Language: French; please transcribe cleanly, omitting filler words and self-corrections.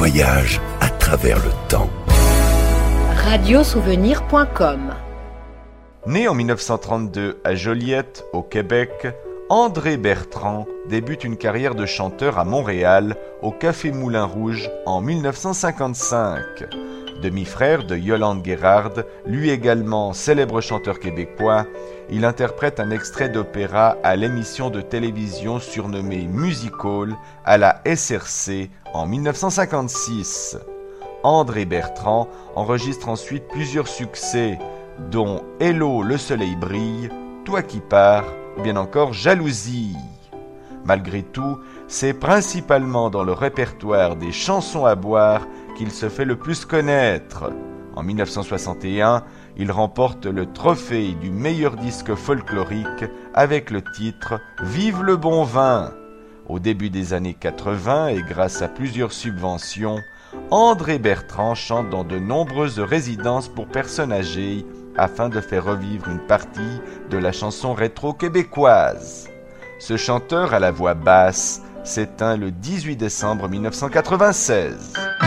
voyage à travers le temps. Radiosouvenir.com. Né en 1932 à Joliette, au Québec, André Bertrand débute une carrière de chanteur à Montréal, au Café Moulin Rouge, en 1955. Demi-frère de Yolande Guérard, lui également célèbre chanteur québécois, il interprète un extrait d'opéra à l'émission de télévision surnommée Music Hall à la SRC en 1956. André Bertrand enregistre ensuite plusieurs succès, dont Hello, le soleil brille, Toi qui pars, ou bien encore Jalousie. Malgré tout, c'est principalement dans le répertoire des chansons à boire qu'il se fait le plus connaître. En 1961, il remporte le trophée du meilleur disque folklorique avec le titre « Vive le bon vin ». Au début des années 80 et grâce à plusieurs subventions, André Bertrand chante dans de nombreuses résidences pour personnes âgées afin de faire revivre une partie de la chanson rétro québécoise. Ce chanteur à la voix basse s'éteint le 18 décembre 1996.